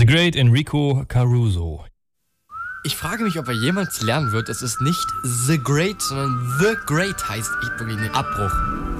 The Great Enrico Caruso. Ich frage mich, ob er jemals lernen wird, dass es nicht The Great, sondern The Great heißt. Ich wirklich nicht. Abbruch.